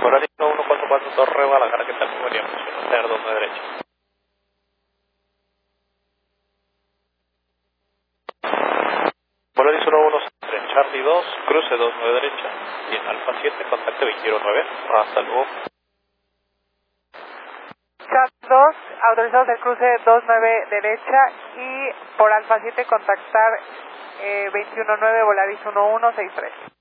Volaris 1144 Torre Guadalajara, que tal? Muy buen día, tener 29 derecha. Volaris 1163 Charlie 2, cruce 29 derecha, y en Alfa 7, contacte 209, hasta luego. Chat 2, autorizados el cruce 29 derecha y por Alfa 7 contactar 219 Volaris 1163.